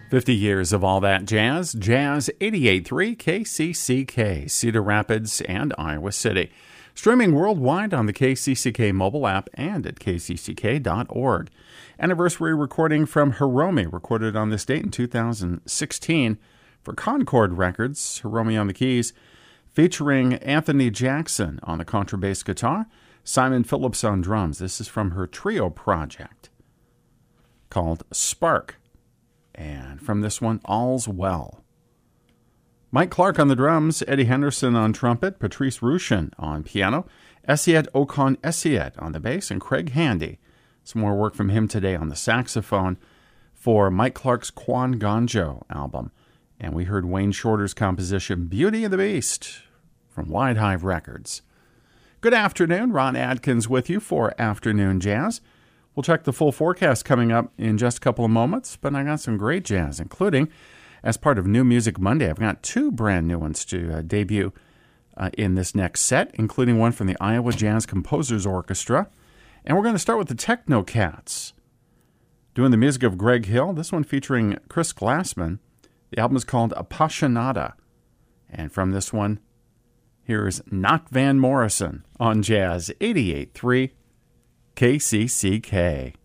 50 years of all that jazz. Jazz 88.3 KCCK, Cedar Rapids and Iowa City. Streaming worldwide on the KCCK mobile app and at kcck.org. Anniversary recording from Hiromi, recorded on this date in 2016 for Concord Records. Hiromi on the keys, featuring Anthony Jackson on the contrabass guitar, Simon Phillips on drums. This is from her trio project called Spark. And from this one, All's Well. Mike Clark on the drums, Eddie Henderson on trumpet, Patrice Rushin on piano, Esiet Okon Esiet on the bass, and Craig Handy. Some more work from him today on the saxophone for Mike Clark's Quan Ganjo album. And we heard Wayne Shorter's composition, Beauty and the Beast, from Wide Hive Records. Good afternoon, Ron Adkins with you for Afternoon Jazz. We'll check the full forecast coming up in just a couple of moments, but I got some great jazz, including, as part of New Music Monday, I've got two brand new ones to debut in this next set, including one from the Iowa Jazz Composers Orchestra. And we're going to start with the Techno Cats, doing the music of Greg Hill, this one featuring Chris Glassman. The album is called Appassionata. And from this one, here is Knock Van Morrison on Jazz 88.3 KCCK.